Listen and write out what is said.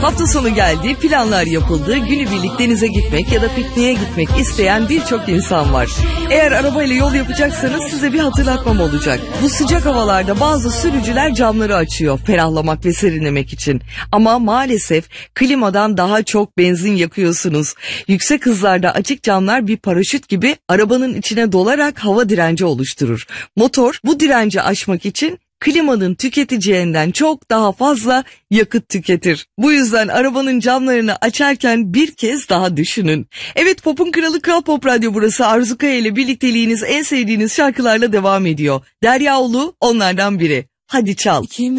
Hafta sonu geldi, planlar yapıldı, günübirlik denize gitmek ya da pikniğe gitmek isteyen birçok insan var. Eğer arabayla yol yapacaksanız size bir hatırlatmam olacak. Bu sıcak havalarda bazı sürücüler camları açıyor ferahlamak ve serinlemek için. Ama maalesef klimadan daha çok benzin yakıyorsunuz. Yüksek hızlarda açık camlar bir paraşüt gibi arabanın içine dolarak hava direnci oluşturur. Motor bu direnci aşmak için klimanın tüketeceğinden çok daha fazla yakıt tüketir. Bu yüzden arabanın camlarını açarken bir kez daha düşünün. Evet, Pop'un Kralı Kral Pop Radyo burası. Arzu Kaya ile birlikteliğiniz en sevdiğiniz şarkılarla devam ediyor. Derya Ulu onlardan biri. Hadi çal.